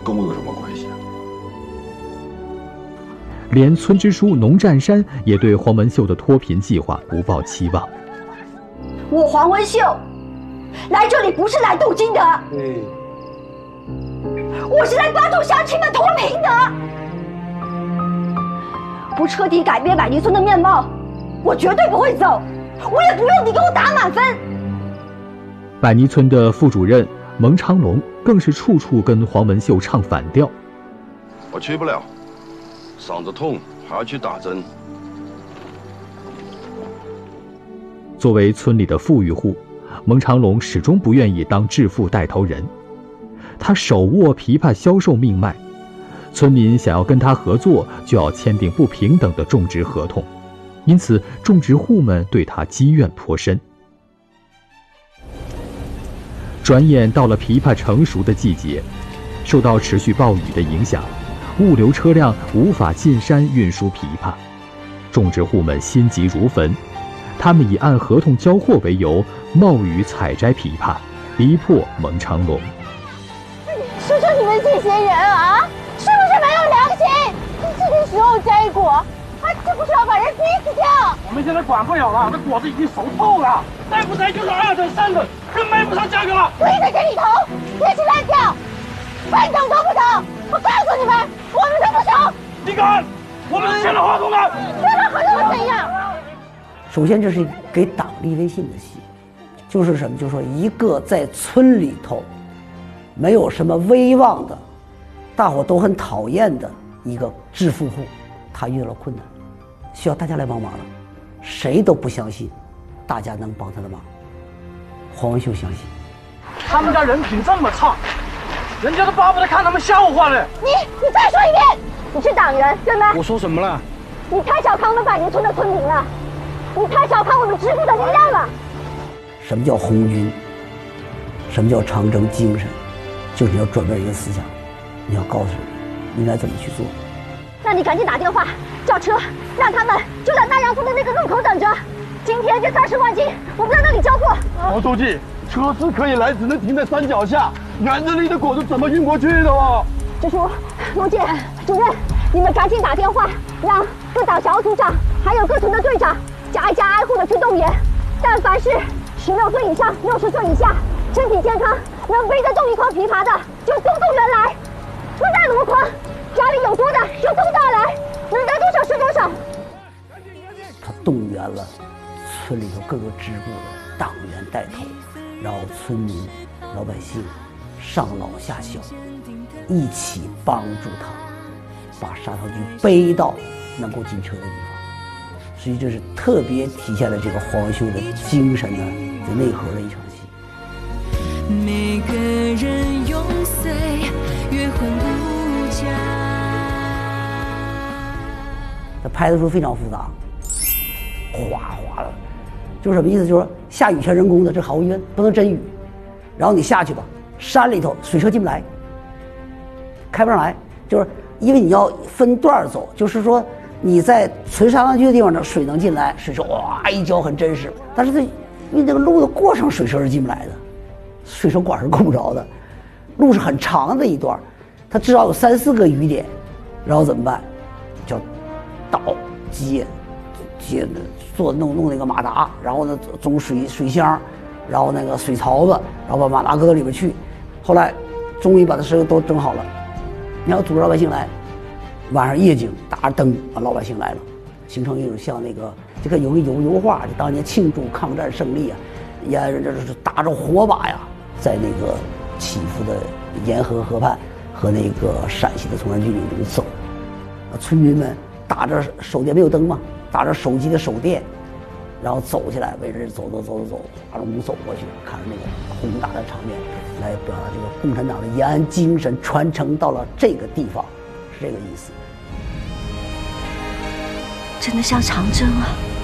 跟我有什么关系啊？ 连村支书农占山也对黄文秀的脱贫计划不抱期望。 我黄文秀来这里不是来镀金的，我是来帮助乡亲们脱贫的。不彻底改变百泥村的面貌，我绝对不会走，我也不用你给我打满分。 百泥村的副主任蒙长龙更是处处跟黄文秀唱反调。 我去不了，嗓子痛还要去打针。 作为村里的富裕户，蒙长龙始终不愿意当致富带头人。他手握枇杷销售命脉，村民想要跟他合作，就要签订不平等的种植合同，因此种植户们对他积怨颇深。转眼到了枇杷成熟的季节，受到持续暴雨的影响，物流车辆无法进山运输枇杷，种植户们心急如焚。他们以按合同交货为由，冒雨采摘枇杷，逼迫蒙长龙。 说说你们这些人啊，是不是没有良心？这个时候摘果，这不是要把人逼死掉？ 我们现在管不了了，这果子已经熟透了，再不摘就是2等3等，更卖不上价格了。 跪在这里头，别去乱叫，半等都不等！我告诉你们，我们都不熟。 你敢？我们是签了合同的。 签了合同怎样？ 首先，这是给党立威信的戏，就是什么？就是说，一个在村里头没有什么威望的，大伙都很讨厌的一个致富户，他遇到了困难，需要大家来帮忙了，谁都不相信大家能帮他的忙。黄文秀相信， 他们家人品这么差，人家都巴不得看他们笑话了。 你再说一遍，你是党员对吗？ 我说什么了？ 你太小看我们百年村的村民了，你太小看我们支部的力量了。 什么叫红军？什么叫长征精神？就是你要转变一个思想，你要告诉人应该怎么去做。 那你赶紧打电话叫车，让他们就在南阳村的那个路口等着。今天这30万斤，我们在那里交货。 王书记，车是可以来，只能停在山脚下，园子里的果子怎么运过去的啊？ 支书、罗姐、主任，你们赶紧打电话，让各党小组长还有各村的队长家家挨户的去动员。但凡是16岁以上、60岁以下，身体健康，能背得动1筐枇杷的，就都动员来。不在箩筐，家里有多的就都带来，能带多少是多少。 他动员了村里头各个支部的党员带头，然后村民、老百姓上老下小，一起帮助他把沙条局背到能够进车的地方。所以这是特别体现了这个黄文秀的精神的内核的一场戏。 每个人永岁月魂不假。 他拍的时候非常复杂，哗哗的，就是什么意思？就是说下雨全人工的，这毫无疑问不能真雨。然后你下去吧，山里头水车进不来，开不上来，就是因为你要分段走，就是说你在存沙滩区的地方呢，水能进来，水车哇一浇很真实，但是它因为这个路的过程，水车是进不来的，水车管是够不着的，路是很长的一段，它至少有3、4个雨点，然后怎么办？叫倒接做弄那个马达，然后呢装水箱，然后那个水槽子，然后把马达搁到里边去。后来终于把这事都整好了，然后组织老百姓来，晚上夜景打着灯，老百姓来了，形成一种像那个这个有个油画，就当年庆祝抗战胜利啊，也这打着火把呀，在那个起伏的沿河河畔和那个陕西的崇山峻岭中走，村民们打着手电，没有灯嘛，打着手机的手电，然后走起来，围着走，阿龙走过去，看着那个宏大的场面，来表达这个共产党的延安精神传承到了这个地方，是这个意思。 真的像长征啊！